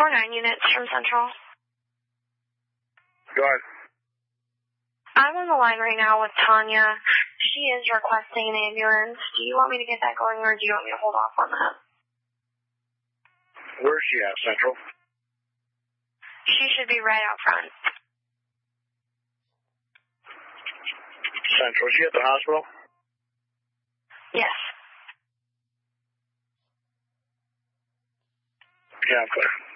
409 units from Central. Go ahead. I'm on the line right now with Tanya. She is requesting an ambulance. Do you want me to get that going, or do you want me to hold off on that? Where is she at, Central? She should be right out front. Central, is she at the hospital? Yes. Yeah, I'm clear.